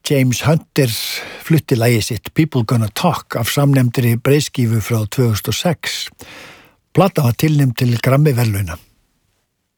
James Hunter flutti lagið sitt People Gonna Talk af samnefndri breiðskífu frá 2006. Platan var tilnefnd til Grammy-verðlauna.